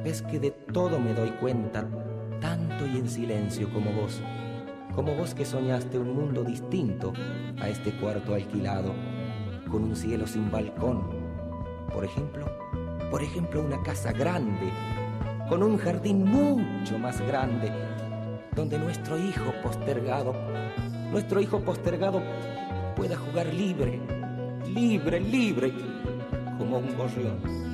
Ves que de todo me doy cuenta, tanto y en silencio como vos que soñaste un mundo distinto a este cuarto alquilado, con un cielo sin balcón. Por ejemplo una casa grande, con un jardín mucho más grande, donde nuestro hijo postergado pueda jugar libre, como un gorrión.